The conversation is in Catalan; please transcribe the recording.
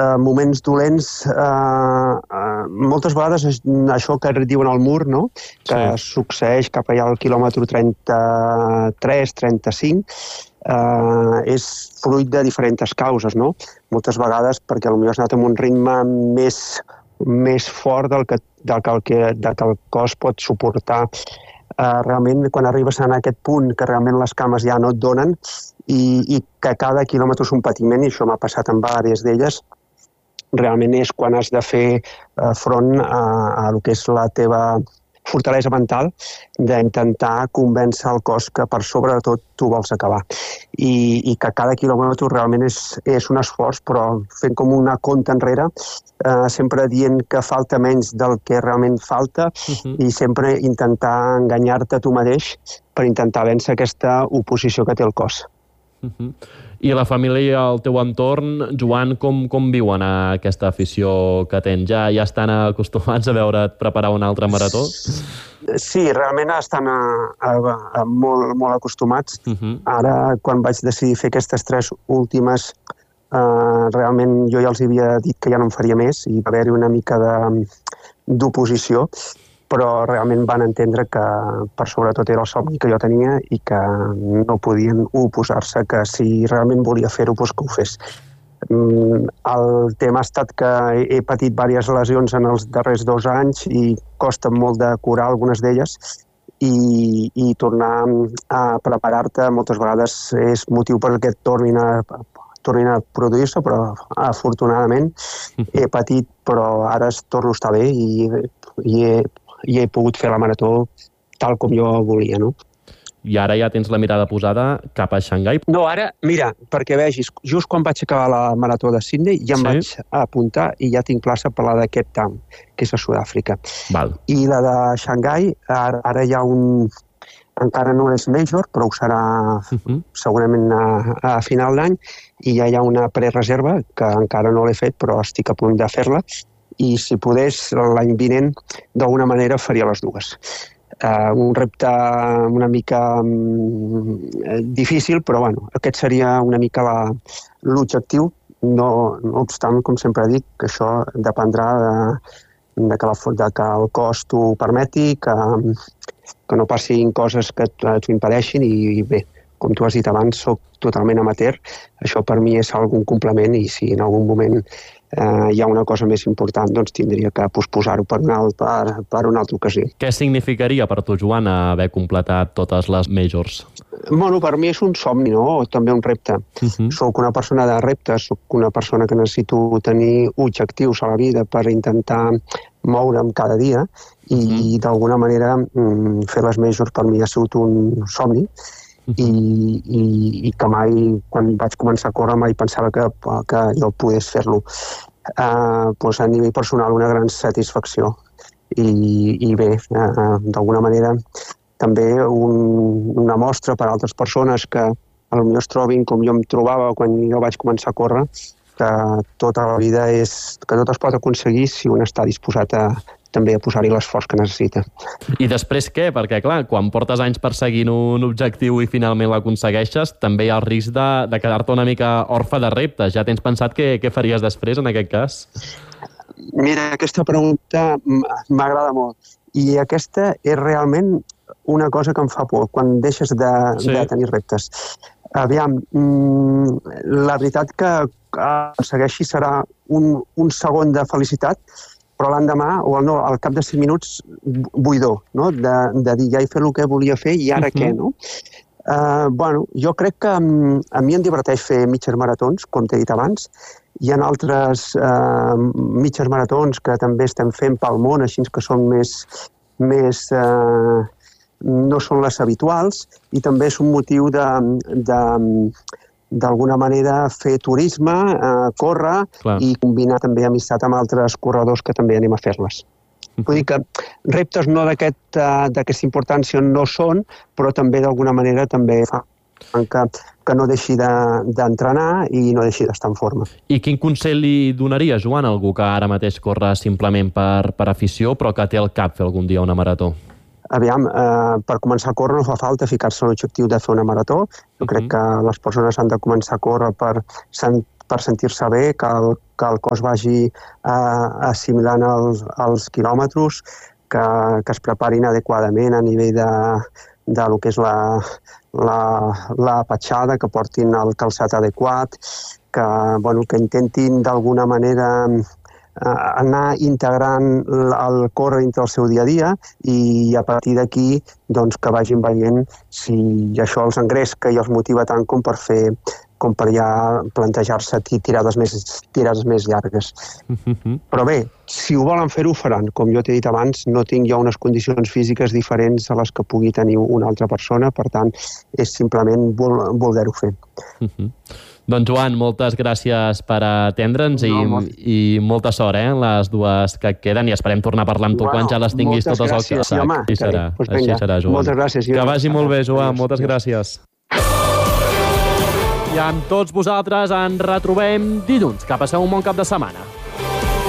moments dolents, moltes vegades això que diuen al mur, no? Que succeeix cap allà al quilòmetre 33-35, és fruit de diferents causes, no? Moltes vegades perquè potser has anat amb un ritme més fort del que el cos pot suportar. Realment, quan arribes a aquest punt que realment les cames ja no et donen i que cada quilòmetre és un patiment, i això m'ha passat en diverses d'elles, realment és quan has de fer front a el que és la teva fortalesa mental, d'intentar convèncer el cos que per sobre de tot tu vols acabar. I que cada quilòmetre realment és un esforç, però fent com una compta enrere, sempre dient que falta menys del que realment falta i sempre intentar enganyar-te tu mateix per intentar vèncer aquesta oposició que té el cos. I la família i el teu entorn, Joan, com viuen aquesta afició que tens? Ja estan acostumats a veure't preparar un altre marató? Sí, realment estan molt acostumats. Ara, quan vaig decidir fer aquestes 3 últimes, realment jo ja els havia dit que ja no en faria més i va haver-hi una mica d'oposició, però realment van entendre que per sobretot era el somni que jo tenia i que no podien oposar-se, que si realment volia fer-ho, doncs que ho fes. El tema ha estat que he patit diverses lesions en els darrers 2 anys i costa molt de curar algunes d'elles i tornar a preparar-te moltes vegades és motiu perquè tornin a produir-se, però afortunadament he patit, però ara torno a estar bé i he pogut fer la marató tal com jo volia, no? I ara ja tens la mirada posada cap a Xangai? No, ara, mira, perquè vegis, just quan vaig acabar la marató de Sydney ja em vaig apuntar i ja tinc plaça per la de Cape Town, que és a Sud-àfrica. I la de Xangai, ara hi ha encara no és major, però ho serà segurament a final d'any, i ja hi ha una prereserva que encara no l'he fet, però estic a punt de fer-la, i si podés l'any vinent d'alguna manera faria les dues. Un repte una mica difícil, però bueno, aquest seria una mica l'objectiu, no obstant, com sempre dic, que això dependrà que el cos t'ho permeti, que no passin coses que t'ho impedeixin i bé, com tu has dit abans, soc totalment amateur, això per mi és algun complement i si en algun moment hi ha una cosa més important, doncs tindria que posposar-ho per una altra ocasió. Què significaria per tu, Joan, haver completat totes les majors? Bueno, per mi és un somni, no? També un repte. Soc una persona de reptes, soc una persona que necessito tenir objectius a la vida per intentar moure'm cada dia i d'alguna manera fer les majors per mi ha sigut un somni i que mai, quan vaig començar a córrer, mai pensava que jo pogués fer-lo. Doncs a nivell personal una gran satisfacció i bé, d'alguna manera també una mostra per a altres persones que potser es trobin com jo em trobava quan jo vaig començar a córrer, que tota la vida que tot es pot aconseguir si un està disposat també a posar-hi l'esforç que necessita. I després què? Perquè, clar, quan portes anys perseguint un objectiu i finalment l'aconsegueixes, també hi ha el risc de quedar-te una mica orfe de reptes. Ja tens pensat què faries després, en aquest cas? Mira, aquesta pregunta m'agrada molt. I aquesta és realment una cosa que em fa por, quan deixes de tenir reptes. Aviam, la veritat que aconsegueixi serà un segon de felicitat, però l'endemà, o al cap de 5 minuts, buidor, no? De dir, ja he fet el que volia fer i ara què, no? Bueno, jo crec que a mi em diverteix fer mitges maratons, com t'he dit abans. Hi ha altres mitges maratons que també estem fent pel món, així que són més no són les habituals, i també és un motiu d'alguna manera fer turisme, córrer i combinar també amistat amb altres corredors que també anem a fer-les. Vull dir que reptes no d'aquesta importància no són, però també d'alguna manera també fan que no deixi d'entrenar i no deixi d'estar en forma. I quin consell li donaria, Joan, a algú que ara mateix corre simplement per afició, però que té al cap fer algun dia una marató? Aviam, per començar a córrer no fa falta ficar-se l'objectiu de fer una marató. Jo crec que les persones han de començar a córrer per per sentir-se bé, que el cos vagi assimilant els quilòmetres, que es preparin adequadament a nivell de lo que és la petjada, que portin el calçat adequat, que intentin d'alguna manera anar integrant el córrer entre el seu dia a dia i a partir d'aquí que vagin veient si això els engresca i els motiva tant com per ja plantejar-se tirades més llargues. Però bé, si ho volen fer, ho faran. Com jo t'he dit abans, no tinc jo unes condicions físiques diferents a les que pugui tenir una altra persona, per tant, és simplement voler-ho fer. Doncs Joan, moltes gràcies per atendre'ns i molta sort en les dues que queden i esperem tornar a parlar amb tu quan ja les tinguis totes al sac. Així serà, Joan. Moltes gràcies. Que vagi molt bé, Joan. Moltes gràcies. I amb tots vosaltres ens retrobem dilluns. Que passeu un bon cap de setmana.